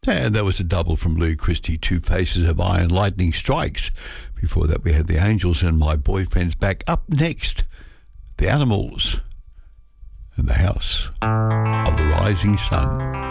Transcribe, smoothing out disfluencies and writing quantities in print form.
And that was a double from Lou Christie, Two Faces of Iron, Lightning Strikes. Before that, we had the Angels and My Boyfriend's Back. Up next, the Animals and the House of the Rising Sun.